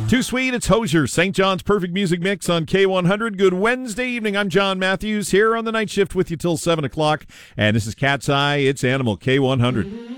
Too Sweet, it's Hozier, St. John's Perfect Music Mix on K100. Good Wednesday evening. I'm John Matthews here on the night shift with you till 7 o'clock. And this is Cat's Eye, it's Animal K100.